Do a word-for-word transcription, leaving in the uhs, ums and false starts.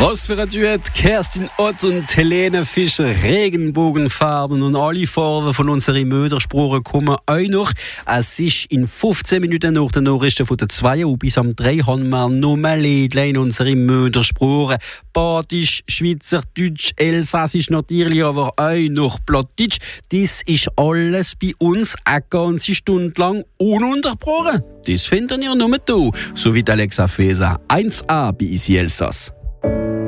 Was für ein Duett, Kerstin Ott und Helene Fischer, Regenbogenfarben und alle Farben von unseren Mördersprachen kommen auch noch. Es ist in fünfzehn Minuten nach den Nachrichten von der zwei Uhr bis am drei haben wir noch mehr Liedchen in unseren Mördersprachen. Badisch, Schweizerdeutsch, Elsassisch natürlich, aber auch noch Plattdeutsch. Das ist alles bei uns eine ganze Stunde lang ununterbrochen. Das findet ihr nur da, so wie Alexa Feser eins a bei Isi Elsass.